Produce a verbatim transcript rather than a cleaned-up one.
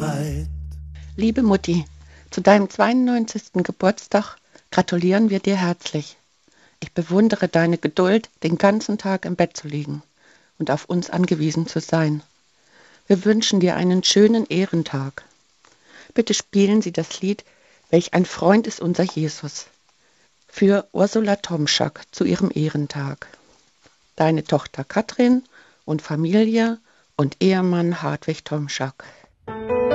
bereit. Liebe Mutti, zu deinem zweiundneunzigsten Geburtstag gratulieren wir dir herzlich. Ich bewundere deine Geduld, den ganzen Tag im Bett zu liegen und auf uns angewiesen zu sein. Wir wünschen dir einen schönen Ehrentag. Bitte spielen Sie das Lied »Welch ein Freund ist unser Jesus« für Ursula Tomczak zu ihrem Ehrentag. Deine Tochter Katrin und Familie und Ehemann Hartwig Tomczak.